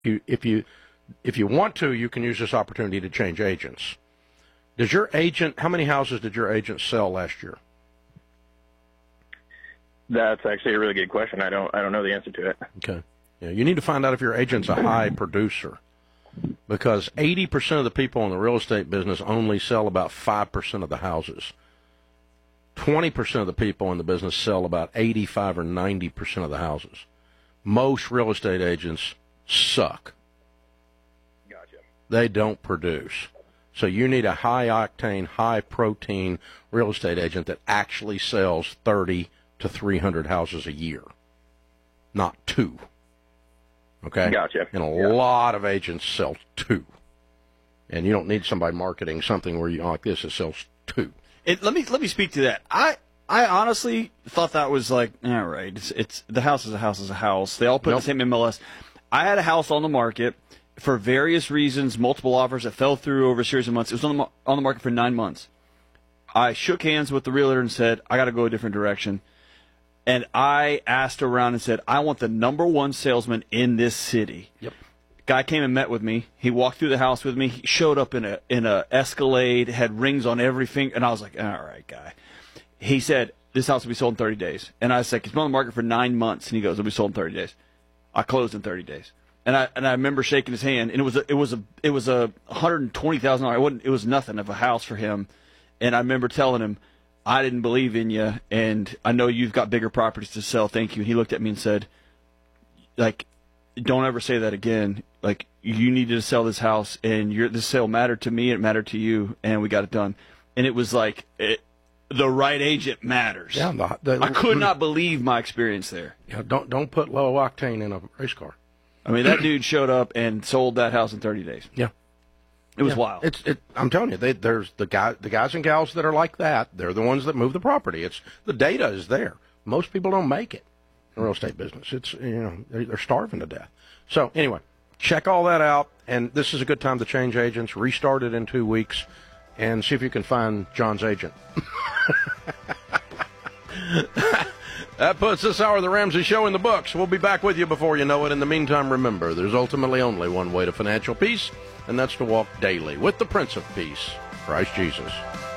If you want to, you can use this opportunity to change agents. How many houses did your agent sell last year? That's actually a really good question. I don't know the answer to it. Okay. Yeah, you need to find out if your agent's a high producer, because 80% of the people in the real estate business only sell about 5% of the houses. 20% of the people in the business sell about 85 or 90% of the houses. Most real estate agents suck. Gotcha. They don't produce. So you need a high-octane, high-protein real estate agent that actually sells 30 to 300 houses a year, not 2. Okay? Gotcha. And a lot of agents sell 2. And you don't need somebody marketing something where you like this that sells 2. Let me speak to that. I honestly thought that was like, all right, it's the house is a house is a house. They all put the same MLS. I had a house on the market for various reasons, multiple offers that fell through over a series of months. It was on the market for 9 months. I shook hands with the realtor and said, I got to go a different direction. And I asked around and said, I want the number one salesman in this city. Yep. Guy came and met with me. He walked through the house with me. He showed up in a Escalade, had rings on every finger, and I was like, all right, guy. He said, this house will be sold in 30 days. And I said, it's been on the market for 9 months. And he goes, it'll be sold in 30 days. I closed in 30 days. And I remember shaking his hand, and it was a $120,000. It was nothing of a house for him. And I remember telling him, I didn't believe in you, and I know you've got bigger properties to sell. Thank you. And he looked at me and said, like, don't ever say that again. Like, you needed to sell this house, and this sale mattered to me, it mattered to you, and we got it done. And it was like, the right agent matters. Yeah, I could not believe my experience there. Yeah, don't put low octane in a race car. I mean, that dude showed up and sold that house in 30 days. Yeah. It was wild. I'm telling you, there's the guys and gals that are like that. They're the ones that move the property. The data is there. Most people don't make it in the real estate business. They're starving to death. So anyway, check all that out. And this is a good time to change agents. Restart it in 2 weeks, and see if you can find John's agent. That puts this hour of the Ramsey Show in the books. We'll be back with you before you know it. In the meantime, remember, there's ultimately only one way to financial peace, and that's to walk daily with the Prince of Peace, Christ Jesus.